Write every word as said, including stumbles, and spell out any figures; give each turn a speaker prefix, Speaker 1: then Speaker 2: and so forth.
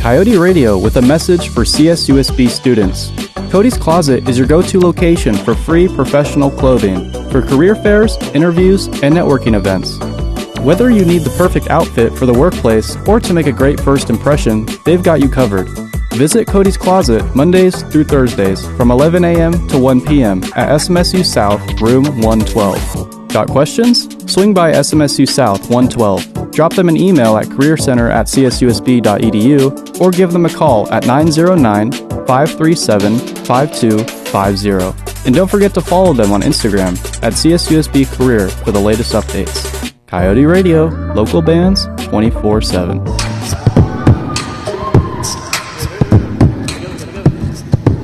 Speaker 1: Coyote Radio with a message for C S U S B students. Cody's Closet is your go-to location for free professional clothing for career fairs, interviews, and networking events. Whether you need the perfect outfit for the workplace or to make a great first impression, they've got you covered. Visit Cody's Closet Mondays through Thursdays from eleven a.m. to one p.m. at S M S U South, room one twelve. Got questions? Swing by S M S U South one twelve. Drop them an email at careercenter at c s u s b dot e d u or give them a call at nine zero nine, five three seven, five two five zero. And don't forget to follow them on Instagram at C S U S B Career for the latest updates. Coyote Radio, local bands twenty-four seven.